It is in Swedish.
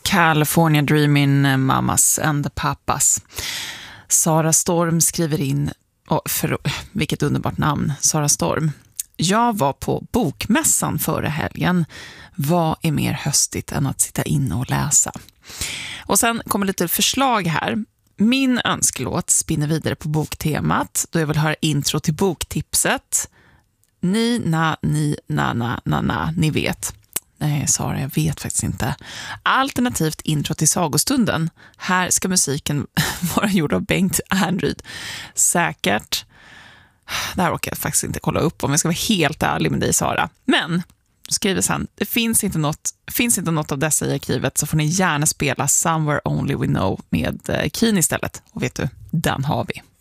California Dreamin', Mamas and Papas. Sara Storm skriver in, vilket underbart namn, Sara Storm. Jag var på bokmässan förra helgen. Vad är mer höstigt än att sitta inne och läsa? Och sen kommer lite förslag här. Min önskelåt spinner vidare på boktemat, då jag vill höra intro till boktipset. Ni vet. Nej, Sara, jag vet faktiskt inte. Alternativt intro till sagostunden. Här ska musiken vara gjord av Bengt Ernryd. Säkert. Det här råkar jag faktiskt inte kolla upp om jag ska vara helt ärlig med dig, Sara. Men, skriver sen, det finns inte något av dessa i arkivet, så får ni gärna spela Somewhere Only We Know med Keen istället. Och vet du, den har vi.